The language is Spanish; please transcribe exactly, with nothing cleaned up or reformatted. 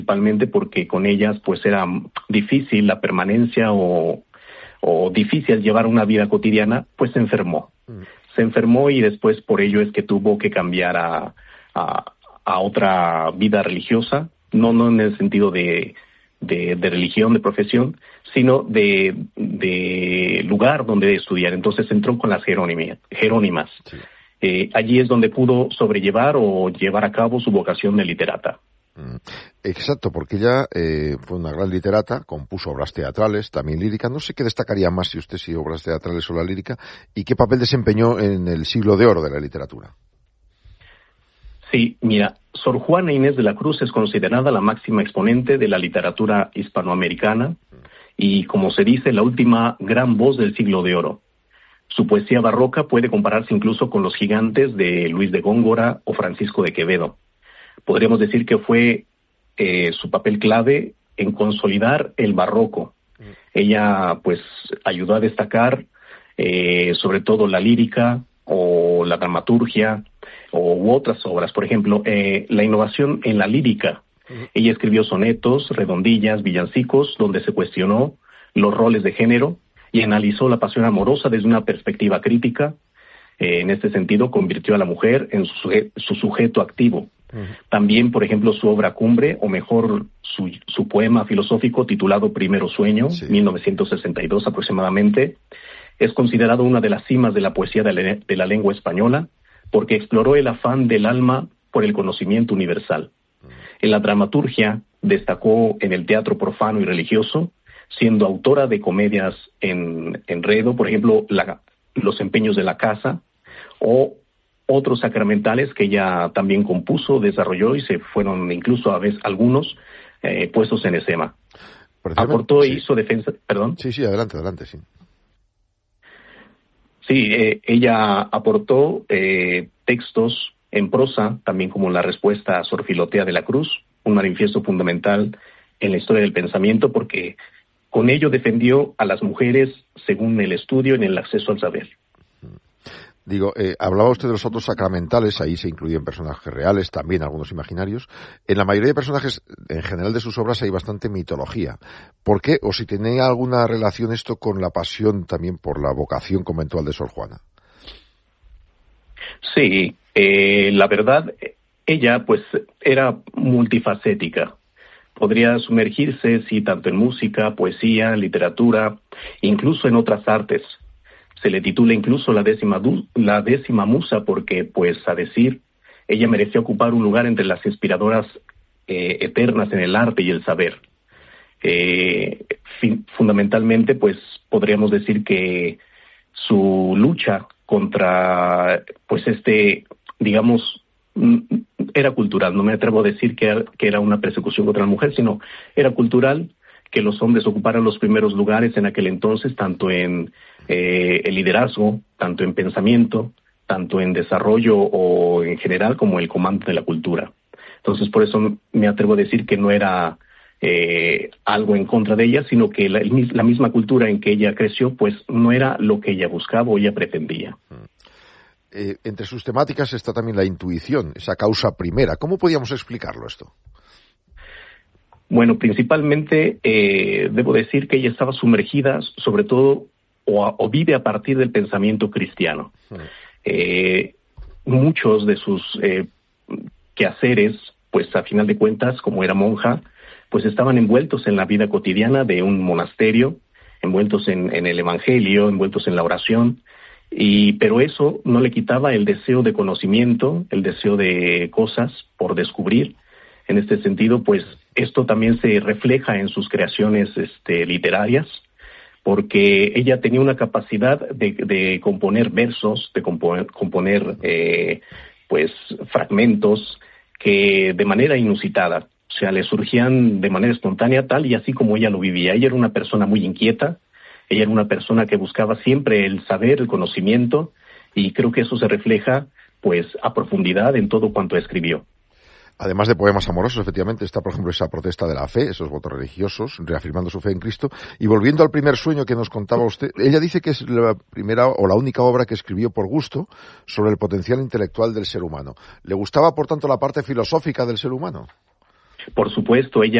principalmente porque con ellas pues era difícil la permanencia o, o difícil llevar una vida cotidiana, pues se enfermó. Mm. Se enfermó y después por ello es que tuvo que cambiar a, a, a otra vida religiosa, no, no en el sentido de, de, de religión, de profesión, sino de, de lugar donde estudiar. Entonces entró con las jerónimas. jerónimas. Sí. Eh, allí es donde pudo sobrellevar o llevar a cabo su vocación de literata. Exacto, porque ella eh, fue una gran literata, compuso obras teatrales, también lírica. No sé qué destacaría más si usted sí obras teatrales o la lírica, y qué papel desempeñó en el siglo de oro de la literatura. Sí, mira, Sor Juana Inés de la Cruz es considerada la máxima exponente de la literatura hispanoamericana y, como se dice, la última gran voz del siglo de oro. Su poesía barroca puede compararse incluso con los gigantes de Luis de Góngora o Francisco de Quevedo. Podríamos decir que fue eh, su papel clave en consolidar el barroco. Mm. Ella, pues, ayudó a destacar eh, sobre todo la lírica o la dramaturgia o u otras obras. Por ejemplo, eh, la innovación en la lírica. Mm. Ella escribió sonetos, redondillas, villancicos, donde se cuestionó los roles de género y analizó la pasión amorosa desde una perspectiva crítica. Eh, en este sentido, convirtió a la mujer en su, suje- su sujeto activo. También, por ejemplo, su obra cumbre, o mejor, su, su poema filosófico titulado Primero Sueño, sí. mil novecientos sesenta y dos aproximadamente, es considerado una de las cimas de la poesía de la, de la lengua española, porque exploró el afán del alma por el conocimiento universal. En la dramaturgia destacó en el teatro profano y religioso, siendo autora de comedias en enredo, por ejemplo, la, Los empeños de la casa, o otros sacramentales que ella también compuso, desarrolló y se fueron incluso a veces algunos eh, puestos en escena. Aportó e sí. hizo defensa, perdón. Sí, sí, adelante, adelante, sí. Sí, eh, ella aportó eh, textos en prosa, también como La respuesta a Sor Filotea de la Cruz, un manifiesto fundamental en la historia del pensamiento, porque con ello defendió a las mujeres según el estudio en el acceso al saber. Digo, eh, hablaba usted de los otros sacramentales, ahí se incluyen personajes reales, también algunos imaginarios. En la mayoría de personajes, en general de sus obras, hay bastante mitología. ¿Por qué? O si tenía alguna relación esto con la pasión también por la vocación conventual de Sor Juana. Sí, eh, la verdad, ella pues era multifacética. Podría sumergirse, sí, tanto en música, poesía, literatura, incluso en otras artes. Se le titula incluso la décima, du- la décima musa porque, pues, a decir, ella merecía ocupar un lugar entre las inspiradoras eh, eternas en el arte y el saber. Eh, fin- fundamentalmente, pues, podríamos decir que su lucha contra, pues, este, digamos, era cultural. No me atrevo a decir que era, que era una persecución contra la mujer, sino era cultural que los hombres ocuparan los primeros lugares en aquel entonces, tanto en eh, el liderazgo, tanto en pensamiento, tanto en desarrollo o en general como el comando de la cultura. Entonces, por eso me atrevo a decir que no era eh, algo en contra de ella, sino que la, la misma cultura en que ella creció, pues no era lo que ella buscaba o ella pretendía. Eh, entre sus temáticas está también la intuición, esa causa primera. ¿Cómo podíamos explicarlo esto? Bueno, principalmente eh, debo decir que ella estaba sumergida, sobre todo, o, a, o vive a partir del pensamiento cristiano. Sí. Eh, muchos de sus eh, quehaceres, pues a final de cuentas, como era monja, pues estaban envueltos en la vida cotidiana de un monasterio, envueltos en, en el evangelio, envueltos en la oración, y pero eso no le quitaba el deseo de conocimiento, el deseo de cosas por descubrir. En este sentido, pues esto también se refleja en sus creaciones este, literarias, porque ella tenía una capacidad de, de componer versos, de componer, componer eh, pues fragmentos que de manera inusitada, o sea, le surgían de manera espontánea, tal y así como ella lo vivía. Ella era una persona muy inquieta, ella era una persona que buscaba siempre el saber, el conocimiento, y creo que eso se refleja pues a profundidad en todo cuanto escribió. Además de poemas amorosos, efectivamente, está, por ejemplo, esa protesta de la fe, esos votos religiosos, reafirmando su fe en Cristo. Y volviendo al primer sueño que nos contaba usted, ella dice que es la primera o la única obra que escribió por gusto sobre el potencial intelectual del ser humano. ¿Le gustaba, por tanto, la parte filosófica del ser humano? Por supuesto, ella